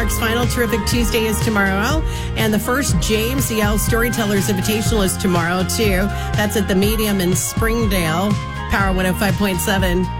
Talk's final Terrific Tuesday is tomorrow. And the first James E.L. Storytellers Invitational is tomorrow, too. That's at the Medium in Springdale. Power 105.7.